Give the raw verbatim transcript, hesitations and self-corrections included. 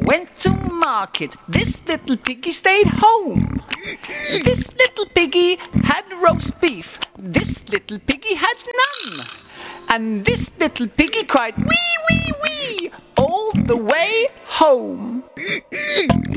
went to market, this little piggy stayed home. This little piggy had roast beef, this little piggy had none. And this little piggy cried wee, wee, wee, all the way home.